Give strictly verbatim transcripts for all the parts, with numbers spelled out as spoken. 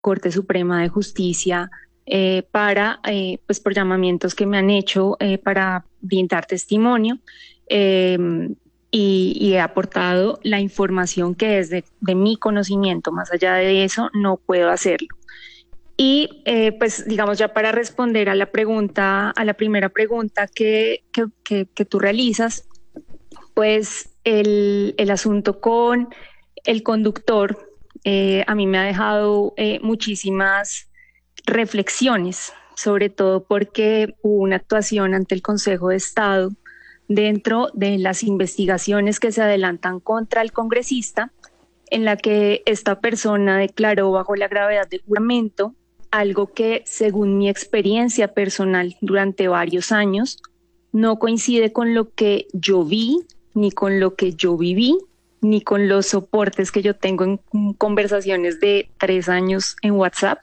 Corte Suprema de Justicia eh, para, eh, pues por llamamientos que me han hecho eh, para brindar testimonio. Eh, y, y he aportado la información que es de, de mi conocimiento. Más allá de eso, no puedo hacerlo. Y eh, pues digamos ya para responder a la pregunta, a la primera pregunta que, que, que, que tú realizas, pues el, el asunto con el conductor eh, a mí me ha dejado eh, muchísimas reflexiones, sobre todo porque hubo una actuación ante el Consejo de Estado dentro de las investigaciones que se adelantan contra el congresista, en la que esta persona declaró bajo la gravedad del juramento algo que, según mi experiencia personal durante varios años, no coincide con lo que yo vi, ni con lo que yo viví, ni con los soportes que yo tengo en conversaciones de tres años en WhatsApp.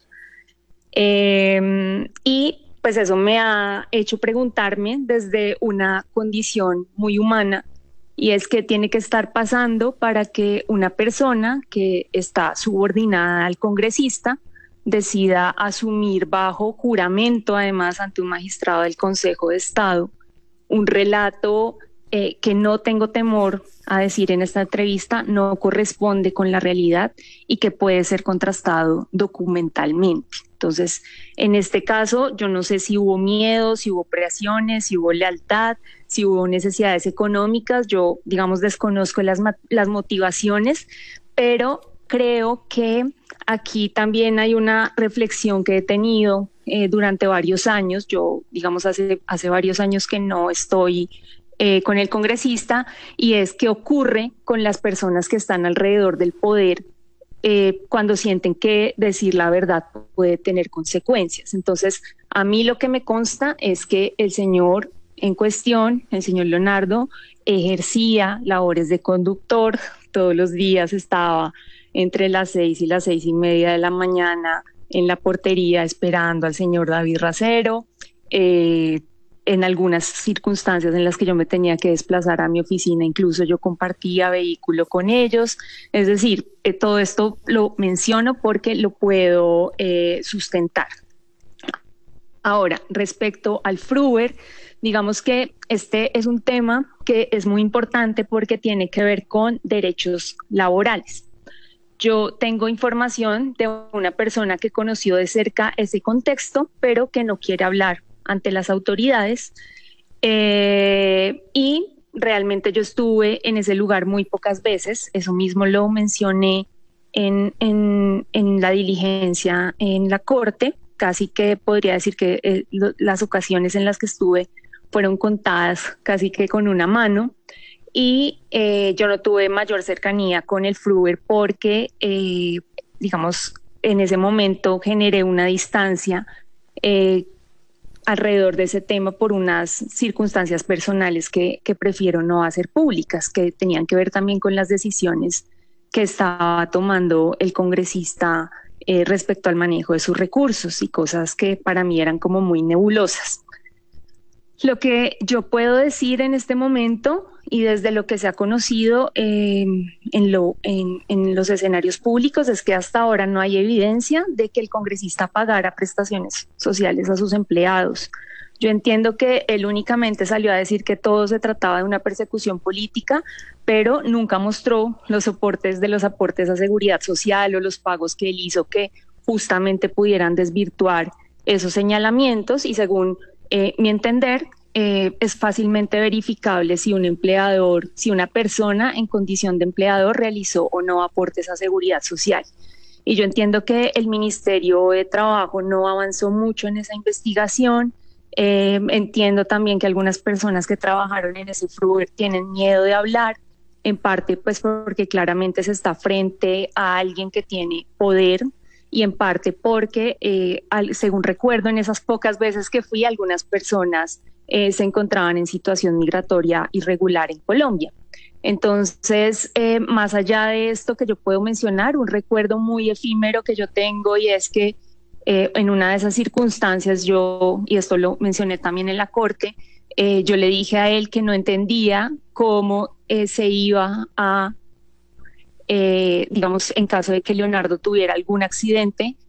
Eh, y pues eso me ha hecho preguntarme desde una condición muy humana, y es que tiene que estar pasando para que una persona que está subordinada al congresista decida asumir bajo juramento, además ante un magistrado del Consejo de Estado, un relato eh, que no tengo temor a decir en esta entrevista no corresponde con la realidad y que puede ser contrastado documentalmente. Entonces, en este caso, yo no sé si hubo miedo, si hubo presiones, si hubo lealtad, si hubo necesidades económicas. Yo, digamos, desconozco las, las motivaciones, pero creo que aquí también hay una reflexión que he tenido eh, durante varios años. Yo, digamos, hace, hace varios años que no estoy eh, con el congresista, y es qué ocurre con las personas que están alrededor del poder eh, cuando sienten que decir la verdad puede tener consecuencias. Entonces, a mí lo que me consta es que el señor en cuestión, el señor Leonardo, ejercía labores de conductor. Todos los días estaba entre las seis y las seis y media de la mañana en la portería esperando al señor David Racero. Eh, en algunas circunstancias en las que yo me tenía que desplazar a mi oficina, incluso yo compartía vehículo con ellos. Es decir, eh, todo esto lo menciono porque lo puedo eh, sustentar. Ahora, respecto al Fruber, digamos que este es un tema que es muy importante porque tiene que ver con derechos laborales. Yo tengo información de una persona que conoció de cerca ese contexto, pero que no quiere hablar ante las autoridades. Eh, y realmente yo estuve en ese lugar muy pocas veces. Eso mismo lo mencioné en, en, en la diligencia en la corte. Casi que podría decir que eh, lo, las ocasiones en las que estuve fueron contadas casi que con una mano. Y eh, yo no tuve mayor cercanía con el Fruber porque, eh, digamos, en ese momento generé una distancia eh, alrededor de ese tema por unas circunstancias personales que, que prefiero no hacer públicas, que tenían que ver también con las decisiones que estaba tomando el congresista eh, respecto al manejo de sus recursos y cosas que para mí eran como muy nebulosas. Lo que yo puedo decir en este momento y desde lo que se ha conocido eh, en, lo, en, en los escenarios públicos es que hasta ahora no hay evidencia de que el congresista pagara prestaciones sociales a sus empleados. Yo entiendo que él únicamente salió a decir que todo se trataba de una persecución política, pero nunca mostró los soportes de los aportes a seguridad social o los pagos que él hizo que justamente pudieran desvirtuar esos señalamientos. Y según Eh, mi entender, eh, es fácilmente verificable si un empleador, si una persona en condición de empleador realizó o no aportes a seguridad social. Y yo entiendo que el Ministerio de Trabajo no avanzó mucho en esa investigación. Eh, entiendo también que algunas personas que trabajaron en ese Fruber tienen miedo de hablar, en parte pues porque claramente se está frente a alguien que tiene poder, y en parte porque, eh, al, según recuerdo, en esas pocas veces que fui, algunas personas eh, se encontraban en situación migratoria irregular en Colombia. Entonces, eh, más allá de esto que yo puedo mencionar, un recuerdo muy efímero que yo tengo, y es que eh, en una de esas circunstancias yo, y esto lo mencioné también en la corte, eh, yo le dije a él que no entendía cómo eh, se iba a... Eh, digamos, en caso de que Leonardo tuviera algún accidente,